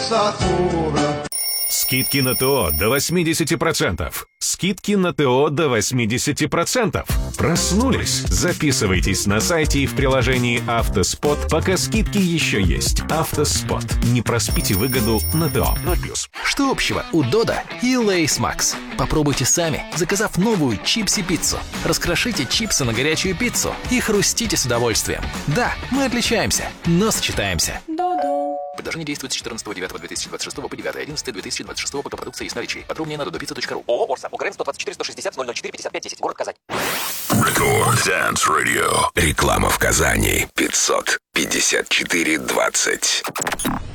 Сатурн. Скидки на ТО до 80%. Скидки на ТО до 80%. Проснулись? Записывайтесь на сайте и в приложении «Автоспот», пока скидки еще есть. «Автоспот». Не проспите выгоду на ТО. 0+. Что общего у Додо и Лейс Макс? Попробуйте сами, заказав новую чипси-пиццу. Раскрошите чипсы на горячую пиццу и хрустите с удовольствием. Да, мы отличаемся, но сочетаемся. Додо. Предложение действует с 14.09.2026 по 9.11.2026 по продукции есть наличии. Подробнее на dodopizza.ru. ООО «Борса». УГРН 124-160-004-55-10. Город Казань. Record Dance Radio. Реклама в Казани. 554-20.